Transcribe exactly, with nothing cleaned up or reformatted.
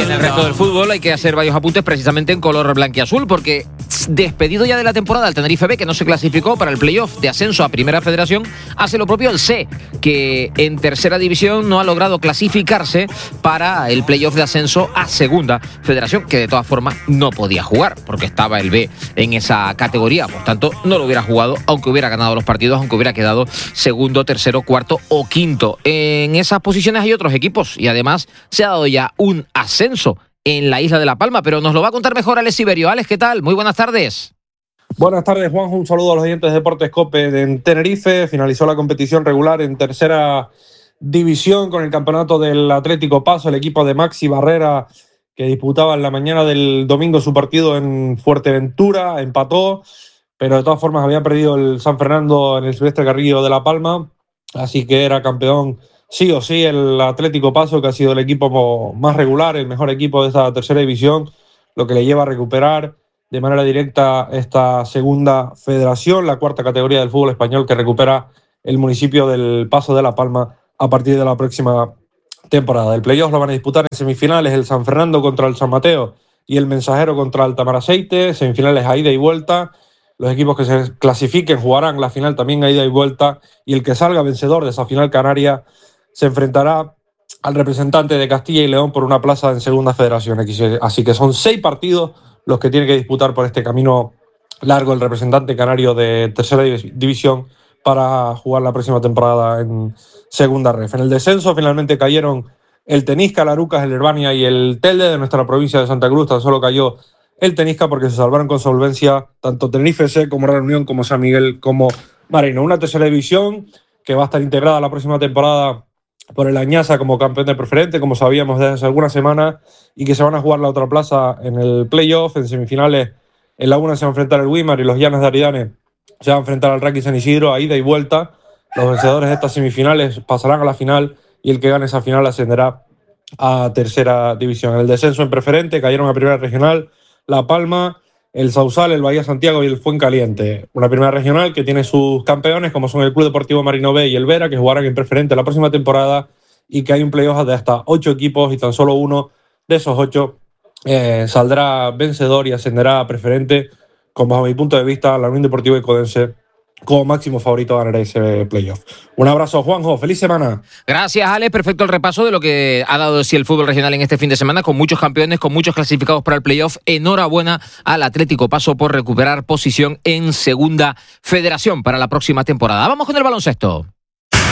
en el resto del fútbol hay que hacer varios apuntes precisamente en color blanquiazul, porque despedido ya de la temporada el Tenerife B, que no se clasificó para el playoff de ascenso a Primera Federación, hace lo propio el C, que en Tercera División no ha logrado clasificarse para el playoff de ascenso a Segunda Federación, que de todas formas no podía jugar, porque estaba el B en esa categoría, por tanto no lo hubiera jugado, aunque hubiera ganado los partidos, aunque hubiera quedado segundo, tercero, cuarto o quinto. En esas posiciones hay otros equipos y además se ha dado ya un ascenso en la isla de La Palma, pero nos lo va a contar mejor Alex Siberio. Alex, ¿qué tal? Muy buenas tardes. Buenas tardes, Juanjo. Un saludo a los oyentes de Deportes Cope de Tenerife. Finalizó la competición regular en Tercera División con el campeonato del Atlético Paso, el equipo de Maxi Barrera, que disputaba en la mañana del domingo su partido en Fuerteventura, empató, pero de todas formas había perdido el San Fernando en el Silvestre Carrillo de La Palma, así que era campeón sí o sí el Atlético Paso, que ha sido el equipo más regular, el mejor equipo de esta Tercera División, lo que le lleva a recuperar de manera directa esta Segunda Federación, la cuarta categoría del fútbol español que recupera el municipio del Paso de La Palma a partir de la próxima temporada. El playoff lo van a disputar en semifinales el San Fernando contra el San Mateo y el Mensajero contra el Tamaraceite, semifinales a ida y vuelta. Los equipos que se clasifiquen jugarán la final también a ida y vuelta, y el que salga vencedor de esa final canaria se enfrentará al representante de Castilla y León por una plaza en Segunda Federación. Así que son seis partidos los que tiene que disputar por este camino largo el representante canario de Tercera División para jugar la próxima temporada en Segunda Ref. En el descenso finalmente cayeron el Tenisca, el Arucas, el Herbania y el Telde de nuestra provincia de Santa Cruz. Tan solo cayó el Tenisca porque se salvaron con solvencia tanto Tenerife C como Real Unión, como San Miguel, como Marino. Una Tercera División que va a estar integrada la próxima temporada por el Añasa como campeón de preferente, como sabíamos desde hace algunas semanas, y que se van a jugar la otra plaza en el playoff. En semifinales, en la una se va a enfrentar el Wimar y los Llanos de Aridane se van a enfrentar al Raki San Isidro a ida y vuelta. Los vencedores de estas semifinales pasarán a la final y el que gane esa final ascenderá a Tercera División. En el descenso en preferente cayeron a Primera Regional La Palma, el Sausal, el Bahía Santiago y el Fuencaliente. Una Primera Regional que tiene sus campeones, como son el Club Deportivo Marino B y el Vera, que jugarán en preferente la próxima temporada, y que hay un playoff de hasta ocho equipos y tan solo uno de esos ocho eh, saldrá vencedor y ascenderá a preferente, con, bajo mi punto de vista, la Unión Deportiva Icodense como máximo favorito a ganar ese playoff. Un abrazo, Juanjo. ¡Feliz semana! Gracias, Alex. Perfecto el repaso de lo que ha dado de sí el fútbol regional en este fin de semana, con muchos campeones, con muchos clasificados para el playoff. Enhorabuena al Atlético Paso por recuperar posición en Segunda Federación para la próxima temporada. Vamos con el baloncesto.